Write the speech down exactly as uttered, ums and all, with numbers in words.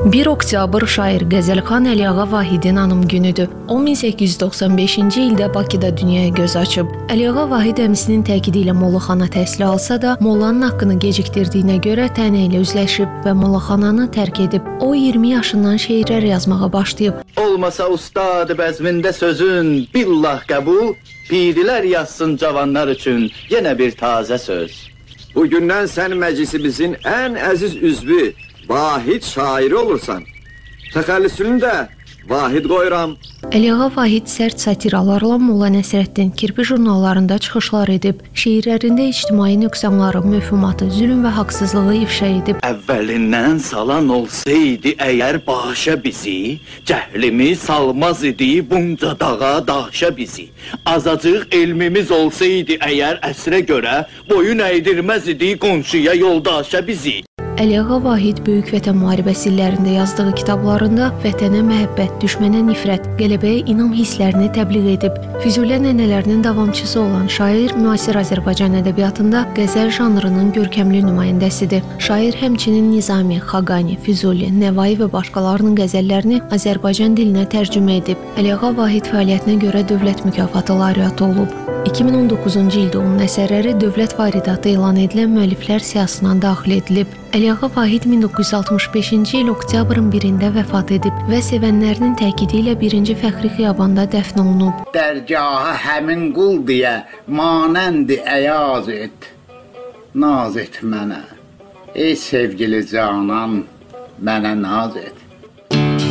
bir oktyabr şair Qəzəlxan Əliağa Vahidin anım günüdür. O min səkkiz yüz doxsan beşinci ildə Bakıda dünyaya göz açıb. Əliağa Vahid əmisinin təkidi ilə mollaxana təhsil alsa da, mollanın haqqını gecikdirdiyinə görə tənə ilə üzləşib və mollaxananı tərk edib. O iyirmi yaşından şeirlər yazmağa başlayıb. Olmasa ustad bəzmində sözün, billah qəbul, pirilər yazsın cavanlar üçün yenə bir tazə söz. Bugündən sən məclisimizin ən əziz üzvü, Vahid şairi olursan. Təxəllüsünü də Vahid qoyuram. Əliağa Vahid sərt satiralarla Molla Nəsrəddin kirpi jurnallarında çıxışlar edib, şeirlərində ictimai nöqsanları, möfhumatı, zülm və haqsızlığı ifşa edib. Əvvəlindən salan olsaydı əgər başa bizi, cəhlimi salmaz idi bunca dağa daşa bizi. Azacıq elmimiz olsaydı əgər əsrə görə, boyun əydirməz idi qonşuya yoldaşa bizi. Əliağa Vahid Böyük Vətən müharibəsi illərində yazdığı kitablarında vətənə məhəbbət, düşmənə nifrət, qələbəyə inam hisslərini təbliğ edib. Füzuli ənənələrinin davamçısı olan şair müasir Azərbaycan ədəbiyyatında qəzəl janrının görkəmli nümayəndəsidir. Şair həmçinin Nizami, Xaqani, Füzuli, Nəvai və başqalarının qəzəllərini Azərbaycan dilinə tərcümə edib. Əliağa Vahid fəaliyyətinə görə dövlət mükafatı laureatı olub. iki min on doqquzuncu ildə onun əsərləri dövlət varidatı elan edilən müəlliflər siyahısına daxil edilib. Əliağa Vahid min doqquz yüz altmış beşinci il oktyabrın birində vəfat edib və sevənlərinin təkidi ilə birinci Fəxri Xiyabanda dəfn olunub. Dərgahı həmin qul deyə manəndi əyaz et, naz et mənə. Ey sevgili canan, mənə naz et.